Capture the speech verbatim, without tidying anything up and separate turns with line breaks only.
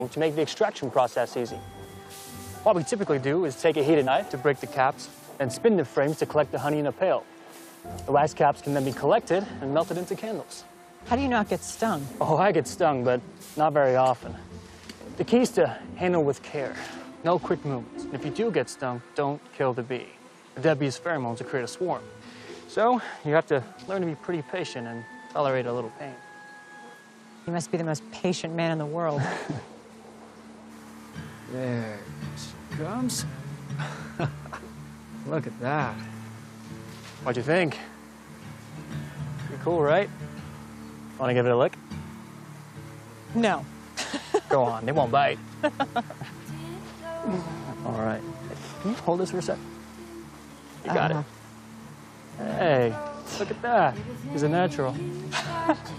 to make the extraction process easy. What we typically do is take a heated knife to break the caps and spin the frames to collect the honey in a pail. The wax caps can then be collected and melted into candles.
How do you not get stung?
Oh, I get stung, but not very often. The key is to handle with care. No quick movements. If you do get stung, don't kill the bee. The dead bee's pheromones will create a swarm. So you have to learn to be pretty patient and tolerate a little pain.
You must be the most patient man in the world.
There she comes. Look at that.
What'd you think? Pretty cool, right? Want to give it a lick?
No.
Go on, they won't bite. All right. Can you hold this for a sec? You got
Uh-huh.
it. Hey, look at that. He's a natural.